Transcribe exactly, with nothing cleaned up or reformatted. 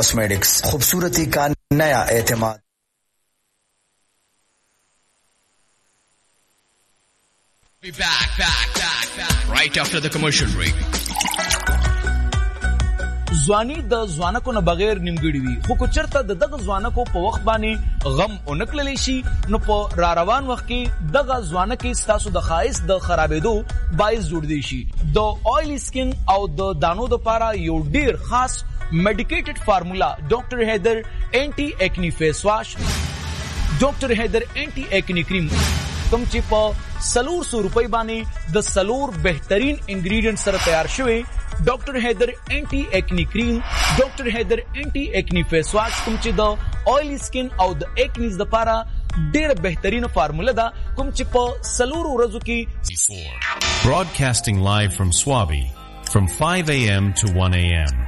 कॉस्मेटिक्स, खूबसूरती का नया एतमाद। Be back, back, back, back. Right after the commercial break. ځواني د ځوانکو نه بغیر نیمګړی وي، خو که چېرته د دغه ځوانکو په وخت باندې غم ونه کړلی شي نو په را روان وخت کې دغه ځوانکې ستاسو د ښایست د خرابېدو باعث جوړدی شي. د آیلی سکن او د دانو دپاره یو ډیر خاص میډیکیټډ فارمولا ډاکټر حیدر اینټي ایکنی فیس واش، ډاکټر حیدر اینټي ایکنی کریم، کوم چې په سلور سو روپۍ باندې د سلور بهترین انګریډینټ سره تیار شوی ډاکټر حیدر اینټي ایکنی کریم، ډاکټر حیدر اینټي ایکنی فیس واش، کوم چې د آیلی سکن او د ایکنیز دپاره ډیره بهترینه فارموله ده، کوم چې په سلور ورځو کې. Broadcasting live from Swabi from five a.m. to one a.m.